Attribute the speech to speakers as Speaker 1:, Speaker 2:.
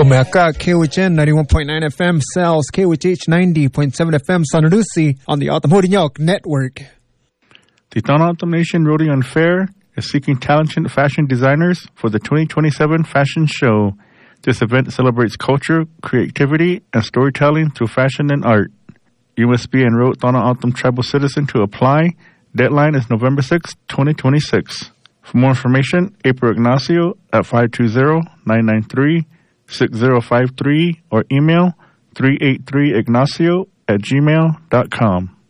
Speaker 1: Pomeka, KUHN 91.9 FM, Cells, KUHH 90.7 FM, San Lucy on the Autumn Hodinyok Network.
Speaker 2: The Tohono O'odham Nation Rodeo and Fair is seeking talented fashion designers for the 2027 fashion show. This event celebrates culture, creativity, and storytelling through fashion and art. You must be an enrolled Tohono O'odham tribal citizen to apply. Deadline is November 6, 2026. For more information, April Ignacio at 520-993-6053 or email 383ignacio@gmail.com.